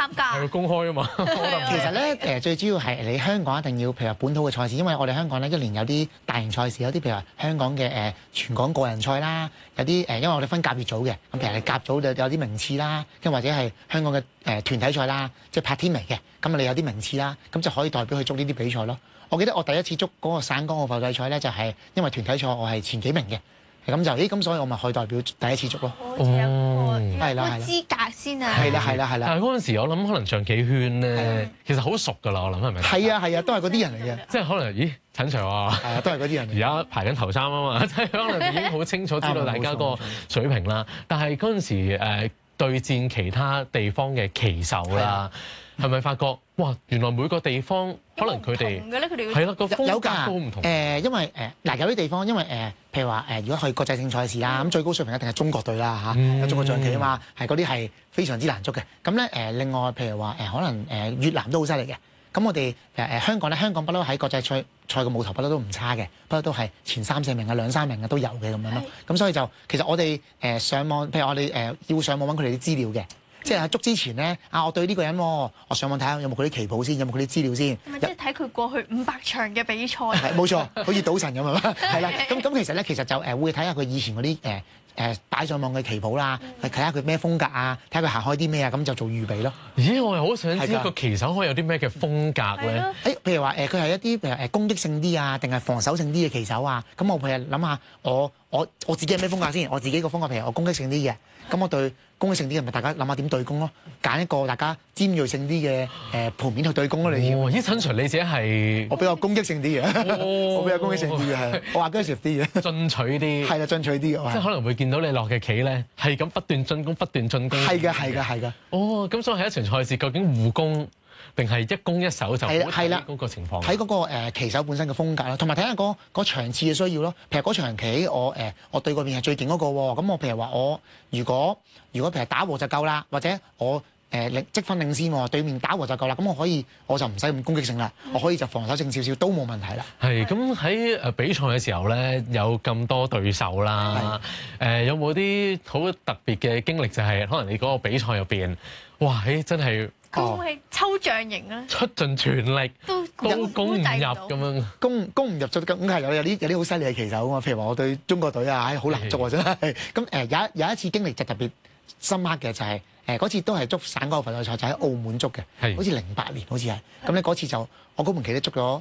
參加？ 係公開啊嘛。 其實咧最主要係你香港一定要譬如話本土嘅賽事，因為我哋香港咧一年有啲大型賽事，有啲譬如話香港嘅全港個人賽啦，有啲因為我哋分甲乙組嘅，咁譬如係甲組就有啲名次啦，跟或者係香港嘅團體賽啦，即係拍天眉嘅，咁你有啲名次啦，咁就可以代表去捉呢啲比賽咯。我記得我第一次捉嗰個省港澳浮際賽咧，就係因為團體賽我係前幾名嘅，咁就咁所以我咪可以代表第一次捉咯。 係啦，資格先啊。 係啦。 但係嗰陣時我諗可能象棋圈咧，其實好熟㗎啦，我諗係咪？ 係啊，都係嗰啲人嚟嘅。 即係可能陳 Sir 啊， 係啊，都係嗰啲人。 而家排緊頭三啊嘛，即係可能已經好清楚知道大家個水平啦。但係嗰陣時對戰其他地方嘅棋手啦，係咪發覺哇，原來每個地方可能佢哋係啦個風格都唔同。 因為有啲地方因為譬如話如果去國際性賽事啦，咁最高水平一定係中國隊啦嚇，有中國象棋啊嘛，係嗰啲係非常之難捉嘅。咁咧另外譬如話可能越南都好犀利嘅。咁我哋香港不嬲喺國際賽嘅舞台不嬲都唔差嘅，不嬲都係前3、4名啊、2、3名啊都有嘅咁樣咯。咁所以就其實我哋上網，譬如我哋要上網揾佢哋啲資料嘅，即係喺捉之前咧我對呢個人我上網睇下有冇佢啲棋譜先，有冇佢啲資料先。 即係睇佢過去500場嘅比賽。係冇錯，好似賭神咁啊，係啦。咁其實就會睇下佢以前嗰啲擺上網嘅棋譜啦，睇下佢咩風格啊，睇下佢行開啲咩啊，咁就做預備咯。 咦，我又好想知個棋手可以有啲咩嘅風格咧？ 譬如話佢係一啲譬如攻擊性啲啊，定係防守性啲嘅棋手啊？咁我譬如諗下我自己係咩風格先？我自己個風格譬如我攻擊性啲嘅，咁我對攻擊性啲嘅咪大家諗下點對攻咯，揀一個大家尖鋭性啲嘅盤面去對攻咯。你咦，陳 Sir 你自己係我比較攻擊性啲嘅，我比較攻擊性啲嘅係，我 aggressive 啲嘅， 進取啲。係啦，進取啲嘅， 即係可能會見到你落嘅棋咧，係咁不斷進攻，不斷進攻。 係嘅。 咁所以喺一場賽事，究竟互攻定係一攻一守就好睇嗰個情況。 睇嗰個棋手本身嘅風格啦，同埋睇下嗰場次嘅需要咯。譬如嗰場棋我對嗰邊係最勁嗰個喎，咁我譬如話我如果譬如打和就夠啦，或者我積分領先喎，對面打和就夠啦，咁我就唔使咁攻擊性啦，我可以就防守性少少都冇問題啦。 係咁喺比賽嘅時候咧，有咁多對手啦，有冇啲好特別嘅經歷？就係可能你嗰個比賽入邊，哇！真係〜 會唔會抽象型啊？ 出盡全力都攻唔入咁樣， 攻唔入就梗係有啲好犀利嘅棋手啊嘛！譬如話我對中國隊啊，好難捉啊真係。咁有一次經歷就特別深刻嘅就係嗰次都係捉省港澳浮際賽，就喺澳門捉嘅，好似08年好似係。咁咧嗰次就我嗰盤棋都捉咗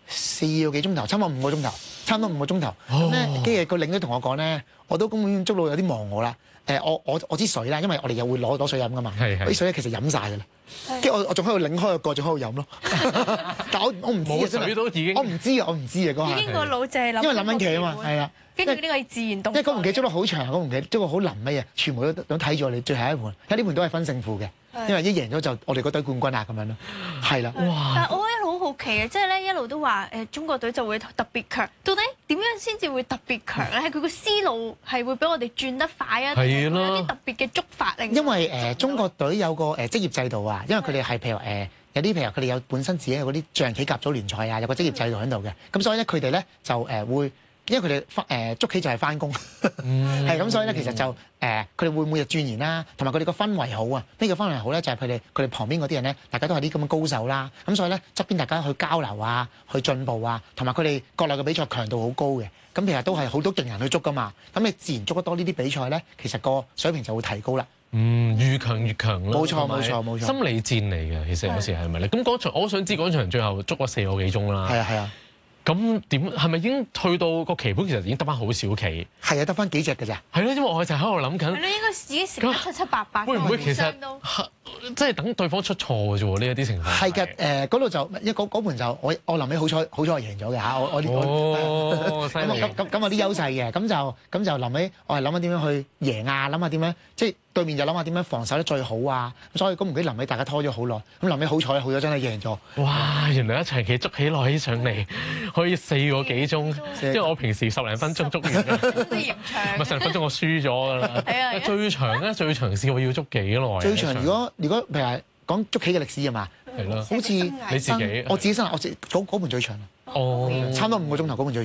4個幾鐘頭，差唔多5個鐘頭，差唔多5個鐘頭。咁咧跟住個領隊同我講咧，我都根本捉到有啲忘我啦。我支水啦，因為我哋又會攞水飲噶嘛，啲水咧其實飲晒㗎啦。跟住我仲喺度擰開個蓋，仲喺度飲咯。但我唔知啊，真係我唔知啊嗰下。 已經個腦就係諗， 因為諗緊棋啊嘛，係啦。 跟住呢個係自然動作。 因為嗰盤棋捉得好長，嗰盤棋捉到好臨尾啊，全部都睇住我哋最後一盤，因為呢盤都係分勝負嘅。因為一贏咗就我哋嗰隊冠軍啊咁樣咯，係啦。 哇！但係我一路好奇嘅，即係咧一路都話中國隊就會特別強，到底點樣先至會特別強咧？係佢個思路係會比我哋轉得快啊，有啲特別嘅捉法令。 因為中國隊有個職業制度啊，因為佢哋係譬如有啲譬如佢哋有本身自己有嗰啲象棋甲組聯賽啊，有個職業制度喺度嘅，咁所以咧佢哋咧就會。因為佢哋捉棋就係翻工，係咁，所以咧其實就佢哋會每日鑽研啦，同埋佢哋個氛圍好啊。呢個氛圍好咧，就係佢哋旁邊嗰啲人咧，大家都係啲咁嘅高手啦。咁所以咧側邊大家去交流啊，去進步啊，同埋佢哋國內嘅比賽強度好高嘅。咁其實都係好多勁人去捉噶嘛。咁你自然捉得多呢啲比賽咧，其實個水平就會提高啦。 越強越強咯。冇錯。 心理戰嚟嘅，其實有時係咪咧？咁嗰場我想知嗰場最後捉咗4個幾鐘啦。 係啊。 咁點係咪已經去到個棋盤其實已經得翻好少棋？ 係啊，得翻幾隻㗎咋？ 係咯，因為我就喺度諗緊。 係咯，應該已經食得七七八八。 會唔會其實即係等對方出錯嘅啫喎？呢一啲情況。 係嘅，嗰度就嗰盤就我臨尾好彩我贏咗嘅嚇，我犀利。 咁有啲優勢嘅，咁就臨尾我係諗下點樣去贏啊，諗下點樣即係對面就諗下點樣防守得最好啊，咁所以唔記得臨尾大家拖咗好耐，咁臨尾好彩好咗真係贏咗。 哇！原來一場棋捉起耐起上嚟可以4個幾鐘，因為我平時10零分鐘捉完嘅，唔係10零分鐘我輸咗㗎啦。係啊。最長咧，最長試過要捉幾耐？ 最長如果譬如係講捉棋嘅歷史係嘛？ 係咯。 好似你自己， 我自己生涯嗰盤最長啊。 哦。 差唔多5個鐘頭嗰盤最長。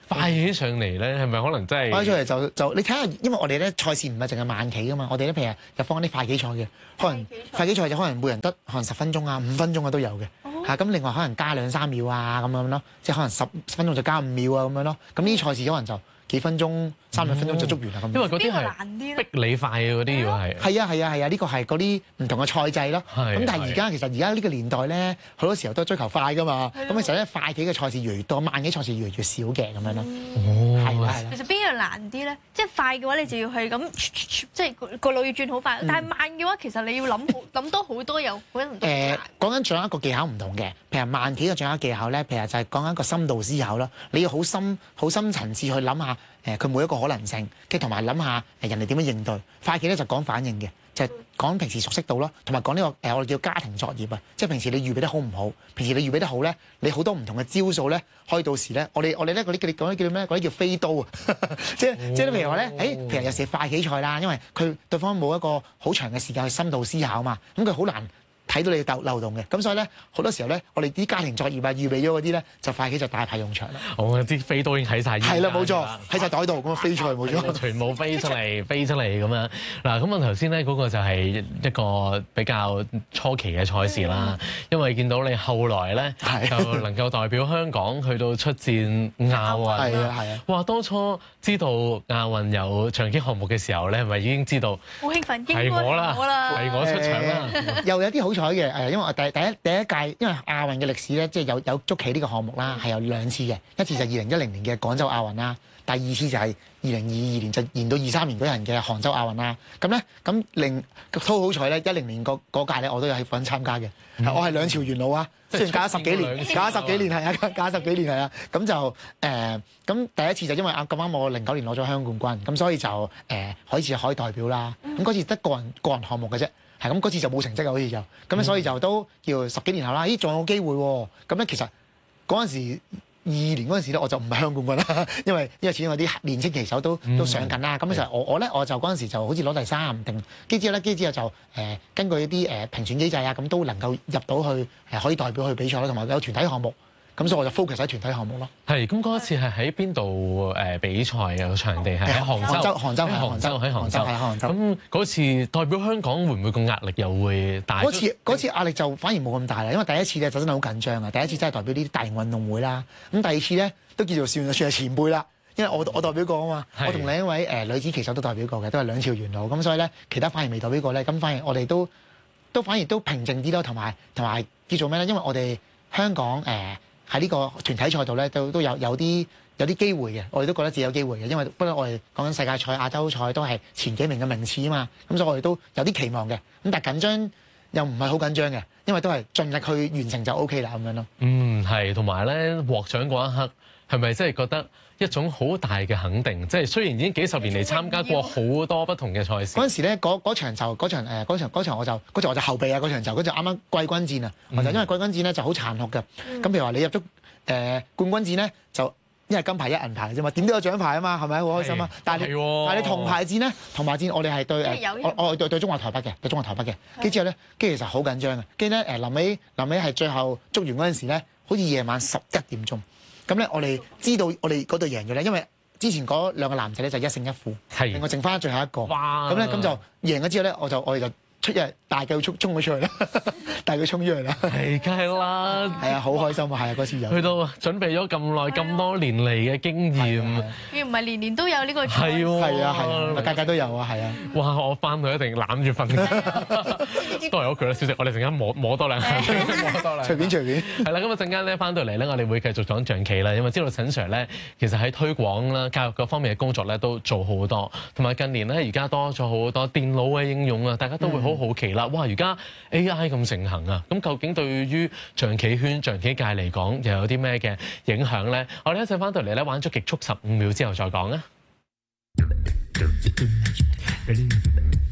快起上嚟咧，係咪可能真係？ 快起上嚟就你睇下，因為我哋咧賽事唔係淨係慢棋噶嘛，我哋咧譬如就放啲快棋賽嘅，可能快棋賽就可能每人得可能10分鐘啊、5分鐘啊都有嘅。咁另外可能加2-3秒啊咁樣咯，即係可能10分鐘就加5秒啊咁樣咯。咁呢啲賽事可能就幾分鐘、3-4分鐘就捉完啦咁。 因為嗰啲係逼你快嘅嗰啲要係。係啊，呢個係嗰啲唔同嘅賽制咯。咁但係其實而家呢個年代咧，好多時候都追求快噶嘛。咁其實咧快棋嘅賽事越嚟越多，慢棋賽事越嚟越少嘅咁樣咯。係啦。 其實邊樣難啲咧？即係快嘅話，你就要係咁，即係個腦要轉好快。但係慢嘅話，其實你要諗多好多有好唔同。 講緊掌握一個技巧唔同嘅，譬如慢棋嘅掌握技巧咧，譬如就係講緊一個深度思考咯。你要好深層次去諗下佢每一個可能性，跟住同埋諗下人哋點樣應對。快棋咧就講反應嘅，就係講平時熟悉度咯，同埋講呢個我哋叫家庭作業啊，即係平時你預備得好唔好？平時你預備得好咧，你好多唔同嘅招數咧，可以到時咧，我哋咧嗰啲叫咩？嗰啲叫飛刀啊！即係譬如話咧，譬如有時快棋賽啦，因為佢對方冇一個好長嘅時間去深度思考嘛，咁佢好難睇到你嘅漏洞嘅，咁所以咧好多時候咧，我哋啲家庭作業啊預備咗嗰啲咧，就快棋就大派用場啦。 啲飛刀已經喺晒。係啦，冇錯，喺晒袋度咁飛出嚟冇錯， 全部飛出嚟咁樣。嗱，咁我頭先咧嗰個就係一個比較初期嘅賽事啦，因為見到你後來咧就能夠代表香港去到出戰亞運。係啊。哇！當初知道亞運有長擊項目嘅時候咧，係咪已經知道？ 好興奮， 係我啦，係我出場啦。 又有啲好彩嘅，因為我第一屆，因為亞運嘅歷史咧，即係有捉棋呢個項目啦，係有2次嘅，一次就2010年嘅廣州亞運啦，第二次就係2022年就延到23年舉行嘅杭州亞運啦。咁都好彩咧，10年嗰屆咧我都有喺份參加嘅，我係2朝元老啊，雖然隔咗10幾年，隔咗10幾年係啊，隔咗10幾年係啊，咁就咁第一次就因為咁啱我09年攞咗香港冠軍，咁所以就可以代表啦。咁嗰次得個人項目嘅啫。係咁嗰次就冇成績啊，好似就咁咧，所以就都叫10幾年後啦。咦，仲有機會喎？咁咧其實嗰陣時22年嗰陣時咧，我就唔係香港冠軍啦，因為始終有啲年青棋手都上緊啦。咁其實我就嗰陣時就好似攞第3定，跟住之後就根據一啲評選機制啊，咁都能夠入到去可以代表去比賽啦，同埋有團體項目。咁所以我就 focus 喺團體項目咯。 係，咁嗰一次係喺邊度比賽嘅個場地係喺杭州。咁嗰次代表香港會唔會個壓力又會大？嗰次壓力就反而冇咁大啦，因為第一次咧就真係好緊張啊！第一次真係代表呢啲大型運動會啦。咁第二次咧都叫做算係前輩啦，因為我代表過啊嘛。我同另一位女子棋手都代表過嘅，都係2朝元老。咁所以咧其他反而未代表過咧，咁反而我哋都反而都平靜啲咯，同埋叫做咩咧？因為我哋香港喺呢個團體賽度咧，都有啲機會嘅，我哋都覺得自己有機會嘅，因為不過我哋講緊世界賽、亞洲賽都係前幾名嘅名次啊嘛，咁所以我哋都有啲期望嘅，咁但係緊張又唔係好緊張嘅，因為都係盡力去完成就 OK 啦咁樣咯。係，同埋咧獲獎嗰一刻係咪真係覺得一種好大嘅肯定？即係雖然已經幾十年嚟參加過好多不同嘅賽事。嗰陣時咧，嗰場我就後備啊，嗰場就啱啱季軍戰啊，因為季軍戰咧就好殘酷嘅。咁譬如話你入咗冠軍戰咧，就一係金牌一銀牌啫嘛，點都有獎牌啊嘛，係咪好開心啊？但係你銅牌戰咧，銅牌戰我哋係對我對中華台北嘅，跟住之後咧，跟住其實好緊張嘅，跟住咧臨尾係最後捉完嗰陣時咧，好似夜晚11點鐘。咁咧，我哋知道我哋嗰隊贏咗咧，因為之前嗰2個男仔咧就1勝1負，另外剩翻最後一個。咁咧咁就贏咗之後咧，我哋就出日大腳衝咗出去啦，大腳衝出去啦。係，梗係啦。係啊，好開心啊！係啊，嗰次有。去到準備咗咁耐、咁多年嚟嘅經驗。 要唔係年年都有呢個賽？ 係啊，家都有啊，係啊。 哇！我翻去一定攬住瞓。都係嗰句啦，小姐，我哋陣間摸多兩下， 隨便。 係啦，咁啊陣間咧翻到嚟咧，我哋會繼續講象棋啦，因為知道陳 Sir 咧，其實喺推廣啦、教育各方面嘅工作咧都做好多，同埋近年咧而家多咗好多電腦嘅應用啊，大家都會好奇啦。哇！而家 AI 咁盛行啊，咁究竟對於象棋圈、象棋界嚟講又有啲咩嘅影響咧？我哋一陣翻到嚟咧玩咗極速15秒之後再講啊！